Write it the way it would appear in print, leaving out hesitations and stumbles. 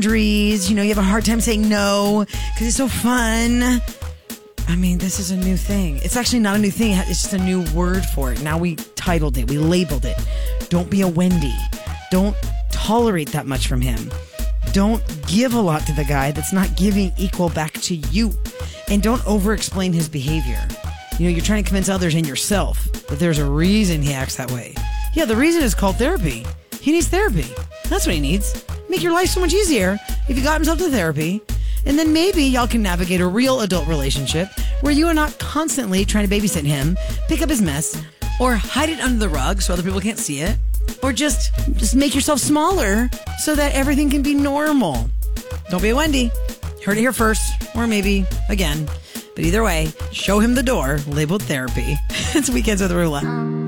boundaries. You have a hard time saying no because it's so fun. I mean, this is a new thing. It's actually not a new thing. It's just a new word for it. Now we titled it. We labeled it. Don't be a Wendy. Don't tolerate that much from him. Don't give a lot to the guy that's not giving equal back to you. And don't over-explain his behavior. You're trying to convince others and yourself that there's a reason he acts that way. Yeah, the reason is called therapy. He needs therapy. That's what he needs. Make your life so much easier if he got himself to therapy. And then maybe y'all can navigate a real adult relationship where you are not constantly trying to babysit him, pick up his mess, or hide it under the rug so other people can't see it, or just make yourself smaller so that everything can be normal. Don't be a Wendy. Heard it here first, or maybe again. But either way, show him the door labeled therapy. It's Weekends with Rula.